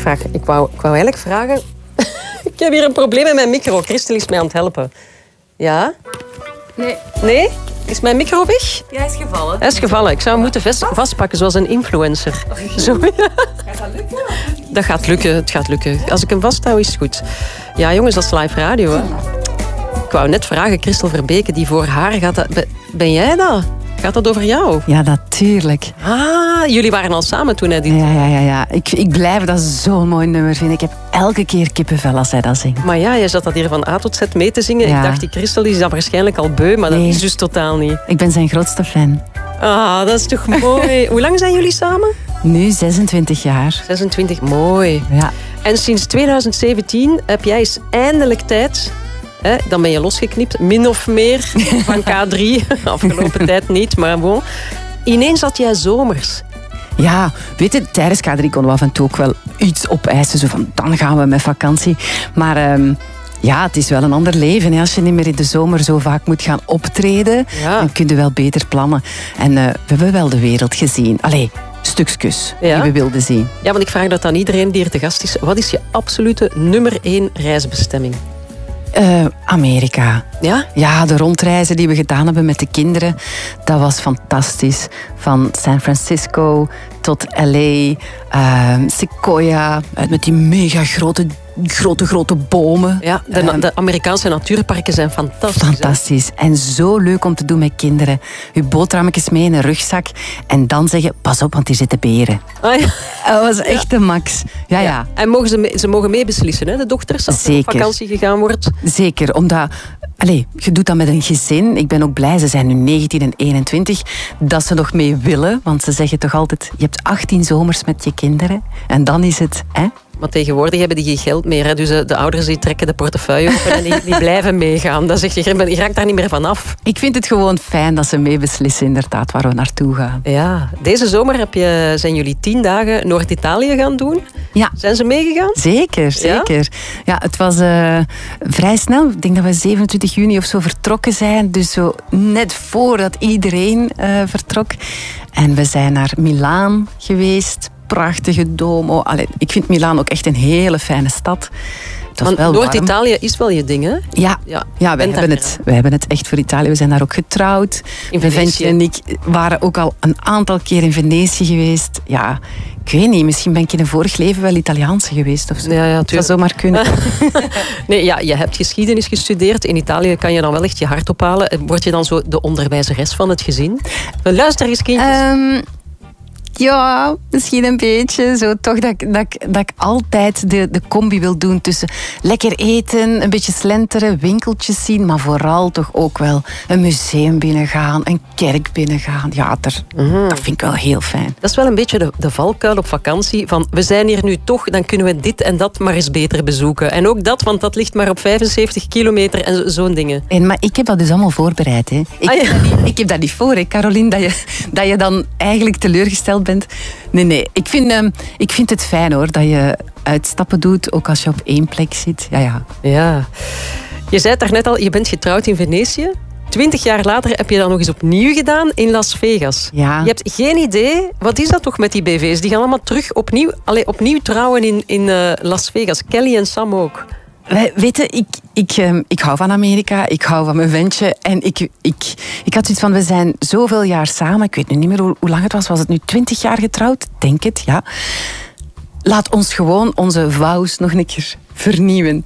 Vraag. Ik wou eigenlijk vragen... Ik heb hier een probleem met mijn micro. Christel is mij aan het helpen. Ja? Nee. Nee? Is mijn micro weg? Ja, hij is gevallen. Hij is gevallen. Ik zou hem moeten vastpakken, zoals een influencer. Zo, ja. Gaat dat lukken? Dat gaat lukken, het gaat lukken. Als ik hem vasthoud, is het goed. Ja, jongens, dat is live radio, hè. Ik wou net vragen, Christel Verbeke, die voor haar gaat... Ben jij dat? Gaat dat over jou? Ja, natuurlijk. Ah, jullie waren al samen toen hij dit... Ja. Ik blijf dat zo'n mooi nummer vinden. Ik heb elke keer kippenvel als hij dat zingt. Maar ja, je zat dat hier van A tot Z mee te zingen. Ja. Ik dacht, die Christel is dat waarschijnlijk al beu, maar dat is dus totaal niet. Ik ben zijn grootste fan. Ah, dat is toch mooi. Hoe lang zijn jullie samen? Nu 26 jaar. 26, mooi. Ja. En sinds 2017 heb jij eens eindelijk tijd... Dan ben je losgeknipt, min of meer, van K3. Afgelopen tijd niet, maar bon. Ineens had jij zomers. Ja, weet je, tijdens K3 konden we af en toe ook wel iets opeisen. Zo van, dan gaan we met vakantie. Maar ja, het is wel een ander leven. Hè. Als je niet meer in de zomer zo vaak moet gaan optreden, dan kun je wel beter plannen. En we hebben wel de wereld gezien. Allee, stukjes die we wilden zien. Ja, want ik vraag dat aan iedereen die hier te gast is. Wat is je absolute nummer 1 reisbestemming? Amerika. Ja? Ja, de rondreizen die we gedaan hebben met de kinderen, dat was fantastisch. Van San Francisco tot LA, Sequoia, met die mega grote bomen. Ja, de Amerikaanse natuurparken zijn fantastisch. Fantastisch. En zo leuk om te doen met kinderen. Je boterhammetjes mee in een rugzak en dan zeggen, pas op, want hier zitten beren. Ah, ja. Dat was echt de max. Ja. En ze mogen meebeslissen, hè, de dochters, als er op vakantie gegaan wordt? Zeker, omdat... je doet dat met een gezin. Ik ben ook blij, ze zijn nu 19 en 21, dat ze nog mee willen. Want ze zeggen toch altijd, je hebt 18 zomers met je kinderen. En dan is het... Maar tegenwoordig hebben die geen geld meer. Hè? Dus de ouders die trekken de portefeuille open en die blijven meegaan. Dan zeg je raakt daar niet meer van af. Ik vind het gewoon fijn dat ze meebeslissen inderdaad waar we naartoe gaan. Ja, deze zomer zijn jullie 10 dagen Noord-Italië gaan doen. Ja. Zijn ze meegegaan? Zeker. Ja, het was vrij snel. Ik denk dat we 27 juni of zo vertrokken zijn. Dus zo net voordat iedereen vertrok. En we zijn naar Milaan geweest. Prachtige Duomo. Ik vind Milaan ook echt een hele fijne stad. Want Noord-Italië is wel je ding, hè? Ja, wij hebben het echt voor Italië. We zijn daar ook getrouwd. Ventje en ik waren ook al een aantal keer in Venetië geweest. Ja, ik weet niet, misschien ben ik in een vorig leven wel Italiaanse geweest of zo. Ja, dat zou zomaar kunnen. Nee, ja, je hebt geschiedenis gestudeerd. In Italië kan je dan wel echt je hart ophalen. Word je dan zo de onderwijzeres van het gezin? Luister eens, kindjes. Ja, misschien een beetje. Zo, toch dat ik altijd de combi wil doen tussen lekker eten, een beetje slenteren, winkeltjes zien, maar vooral toch ook wel een museum binnengaan, een kerk binnengaan. Ja, dat vind ik wel heel fijn. Dat is wel een beetje de valkuil op vakantie. Van, we zijn hier nu toch, dan kunnen we dit en dat maar eens beter bezoeken. En ook dat, want dat ligt maar op 75 kilometer en zo'n dingen. Maar ik heb dat dus allemaal voorbereid. Hè. Ik heb dat niet voor, hè, Caroline, dat je dan eigenlijk teleurgesteld bent. Nee. Ik vind het fijn hoor, dat je uitstappen doet, ook als je op één plek zit. Ja. Je zei het daarnet al, je bent getrouwd in Venetië. 20 jaar later heb je dat nog eens opnieuw gedaan in Las Vegas. Ja. Je hebt geen idee, wat is dat toch met die BV's? Die gaan allemaal terug opnieuw trouwen in Las Vegas. Kelly en Sam ook. Weet je, ik hou van Amerika, ik hou van mijn ventje. En ik had zoiets van, we zijn zoveel jaar samen. Ik weet nu niet meer hoe lang het was. Was het nu 20 jaar getrouwd? Denk het, ja. Laat ons gewoon onze vows nog een keer vernieuwen.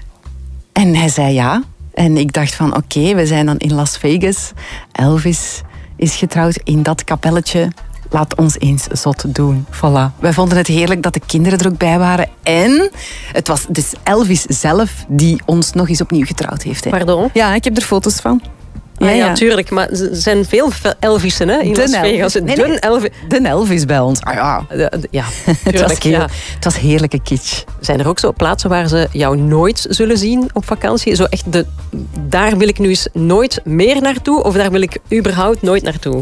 En hij zei ja. En ik dacht van, oké, we zijn dan in Las Vegas. Elvis is getrouwd in dat kapelletje. Laat ons eens zot doen. Voilà. Wij vonden het heerlijk dat de kinderen er ook bij waren. En het was dus Elvis zelf die ons nog eens opnieuw getrouwd heeft. Hè. Pardon? Ja, ik heb er foto's van. Ja, tuurlijk. Maar er zijn veel Elvissen hè, in Las Vegas. De Elvis bij ons. Ja, het was heerlijke kitsch. Zijn er ook zo plaatsen waar ze jou nooit zullen zien op vakantie? Zo echt daar wil ik nu eens nooit meer naartoe? Of daar wil ik überhaupt nooit naartoe?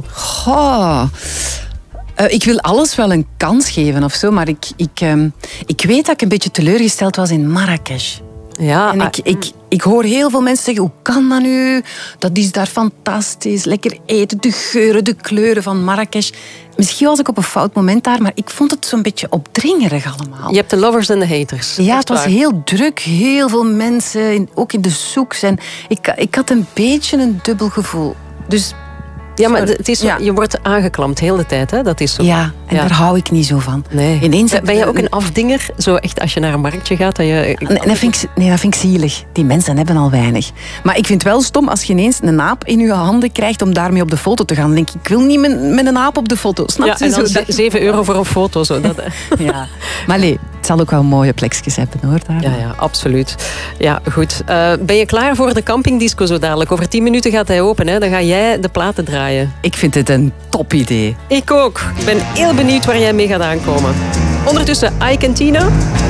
Ik wil alles wel een kans geven of zo. Maar ik weet dat ik een beetje teleurgesteld was in Marrakesh. Ja, en ik hoor heel veel mensen zeggen, hoe kan dat nu? Dat is daar fantastisch. Lekker eten, de geuren, de kleuren van Marrakesh. misschien was ik op een fout moment daar, maar ik vond het zo'n beetje opdringerig allemaal. Je hebt de lovers en de haters. Ja, het was heel druk. Heel veel mensen, ook in de soeks. En ik had een beetje een dubbel gevoel. Dus... Ja, maar het is zo, je wordt aangeklampt heel de tijd, hè? Dat is zo. Ja, en daar hou ik niet zo van. Nee. Ineens ben je ook een afdinger? Zo echt als je naar een marktje gaat? Dat vind ik zielig. Die mensen hebben al weinig. Maar ik vind het wel stom als je ineens een aap in je handen krijgt om daarmee op de foto te gaan. Dan denk ik wil niet met een aap op de foto. Snap je? En dan €7 voor een foto. Zo. Dat, ja. Maar nee, het zal ook wel mooie plekjes hebben, hoor. Daar. Ja, absoluut. Ja, goed. Ben je klaar voor de campingdisco zo dadelijk? Over 10 minuten gaat hij open, hè? Dan ga jij de platen draaien. Ik vind het een top idee. Ik ook. Ik ben heel benieuwd waar jij mee gaat aankomen. Ondertussen, Ike en Tina.